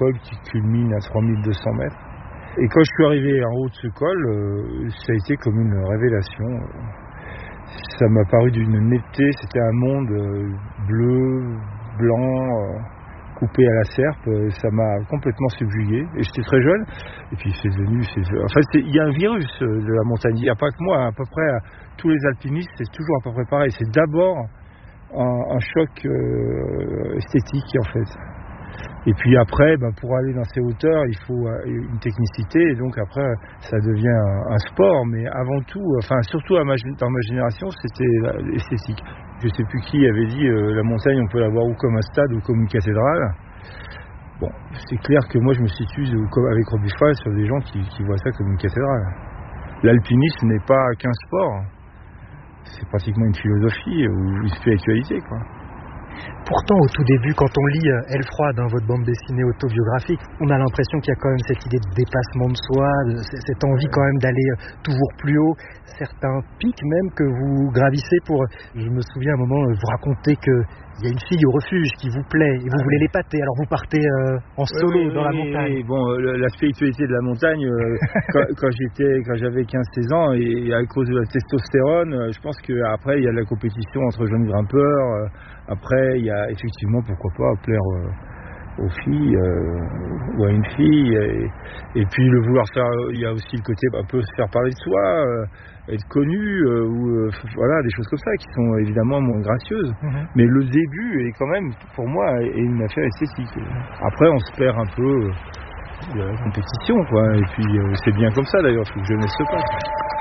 col qui culmine à 3200 mètres. Et quand je suis arrivé en haut de ce col, ça a été comme une révélation. Ça m'a paru d'une netteté, c'était un monde bleu, blanc, coupé à la serpe, ça m'a complètement subjugué. Et j'étais très jeune, et puis c'est devenu... il y a un virus de la montagne, il n'y a pas que moi, à peu près tous les alpinistes, c'est toujours à peu près pareil. C'est d'abord un choc esthétique en fait. Et puis après, pour aller dans ces hauteurs, il faut une technicité, et donc après, ça devient un sport. Mais avant tout, surtout dans ma génération, c'était l'esthétique. Je ne sais plus qui avait dit la montagne, on peut la voir ou comme un stade ou comme une cathédrale. Bon, c'est clair que moi, je me situe avec Robbie Fry sur des gens qui voient ça comme une cathédrale. L'alpinisme n'est pas qu'un sport, c'est pratiquement une philosophie ou une spiritualité, quoi. Pourtant, au tout début, quand on lit Aile froide, votre bande dessinée autobiographique, on a l'impression qu'il y a quand même cette idée de dépassement de soi, cette envie quand même d'aller toujours plus haut, certains pics même que vous gravissez pour... Je me souviens à un moment, vous racontez qu'il y a une fille au refuge qui vous plaît et vous voulez l'épater, alors vous partez en solo dans la montagne. Oui. Bon, la spiritualité de la montagne, quand j'avais 15-16 ans, et à cause de la testostérone, je pense qu'après, il y a la compétition entre jeunes grimpeurs. Après, il y a effectivement, pourquoi pas, plaire aux filles ou à une fille. Et puis le vouloir faire, il y a aussi le côté un peu se faire parler de soi, être connu, voilà, des choses comme ça qui sont évidemment moins gracieuses. Mais le début est quand même, pour moi, est une affaire esthétique. Après, on se perd un peu de la compétition, quoi. Et puis c'est bien comme ça d'ailleurs, il faut que jeunesse se passe.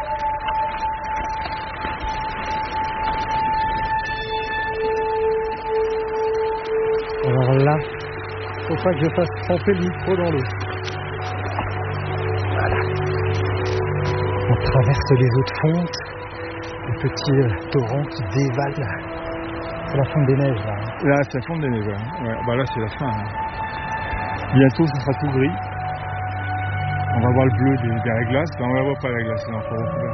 Alors là, faut pas que je fasse tremper le micro dans l'eau. Voilà. On traverse les eaux de fonte, les petits torrents qui dévalent. C'est la fonte des neiges là. Là, c'est la fonte des neiges. Ouais. Là, c'est la fin. Bientôt, ce sera tout gris. On va voir le bleu de la glace. Là, on la voit pas la glace, c'est encore au couleur.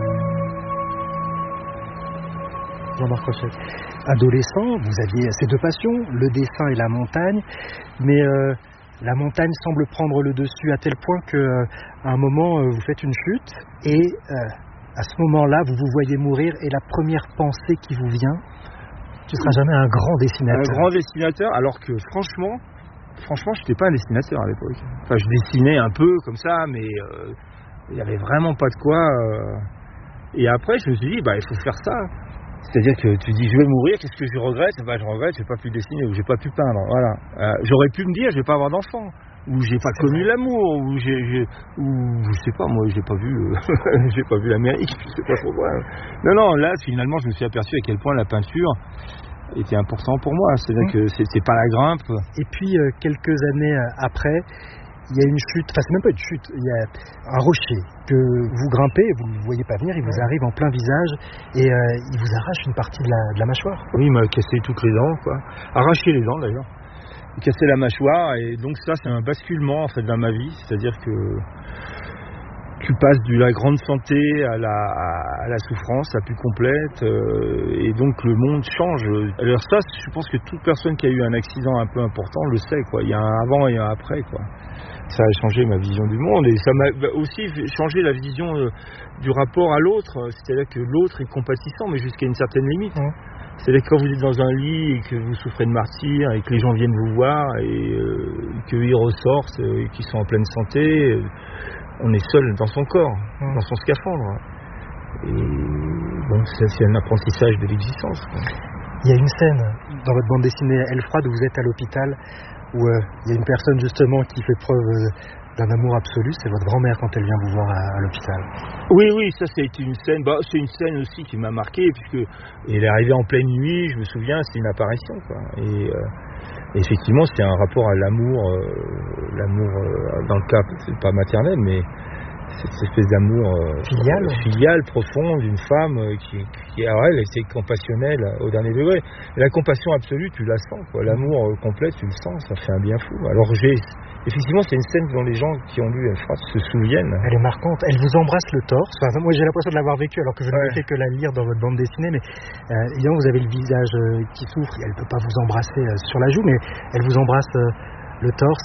Jean-Marc Rochet. Adolescent, vous aviez ces deux passions, le dessin et la montagne, mais la montagne semble prendre le dessus à tel point qu'à un moment vous faites une chute et à ce moment-là vous vous voyez mourir et la première pensée qui vous vient, tu ne seras jamais un grand dessinateur. Un grand dessinateur, alors que franchement je n'étais pas un dessinateur à l'époque. Enfin, je dessinais un peu comme ça, mais il n'y avait vraiment pas de quoi. Et après je me suis dit, il faut faire ça. C'est-à-dire que tu dis, je vais mourir, qu'est-ce que je regrette ? Je regrette, j'ai pas pu dessiner, ou j'ai pas pu peindre, voilà. J'aurais pu me dire, je vais pas avoir d'enfant, ou j'ai pas connu l'amour, ou je sais pas, moi, j'ai pas vu l'Amérique, je sais pas pourquoi. Non, là, finalement, je me suis aperçu à quel point la peinture était important pour moi. C'est-à-dire que c'est pas la grimpe. Et puis, quelques années après, il y a une chute, c'est même pas une chute, il y a un rocher que vous grimpez, vous ne le voyez pas venir, il vous arrive en plein visage et il vous arrache une partie de la mâchoire. Oui, il m'a cassé toutes les dents, quoi. Arraché les dents d'ailleurs. Il cassé la mâchoire et donc ça c'est un basculement en fait dans ma vie, c'est-à-dire que tu passes de la grande santé à la souffrance la plus complète et donc le monde change. Alors ça, je pense que toute personne qui a eu un accident un peu important le sait, quoi. Il y a un avant et un après, quoi. Ça a changé ma vision du monde et ça m'a aussi changé la vision du rapport à l'autre. C'est-à-dire que l'autre est compatissant, mais jusqu'à une certaine limite. C'est-à-dire que quand vous êtes dans un lit et que vous souffrez de martyre et que les gens viennent vous voir et qu'ils ressortent et qu'ils sont en pleine santé, on est seul dans son corps, dans son scaphandre. Et bon, c'est un apprentissage de l'existence, quoi. Il y a une scène dans votre bande dessinée Aile froide où vous êtes à l'hôpital, où il y a une personne justement qui fait preuve d'un amour absolu, c'est votre grand-mère quand elle vient vous voir à l'hôpital. Oui, ça c'est une scène, c'est une scène aussi qui m'a marqué, puisque elle est arrivée en pleine nuit, je me souviens, c'était une apparition, quoi. Et effectivement, c'est un rapport à l'amour dans le cas, c'est pas maternel, mais cette espèce d'amour filial profond d'une femme qui alors elle était compassionnelle au dernier degré. Et la compassion absolue, tu la sens, quoi. L'amour complet, tu le sens, ça fait un bien fou. Alors effectivement, c'est une scène dont les gens qui ont lu Elle froide se souviennent. Elle est marquante. Elle vous embrasse le torse. Enfin, moi, j'ai l'impression de l'avoir vécu alors que je n'ai fait que la lire dans votre bande dessinée. Mais évidemment, vous avez le visage qui souffre. Elle ne peut pas vous embrasser sur la joue, mais elle vous embrasse le torse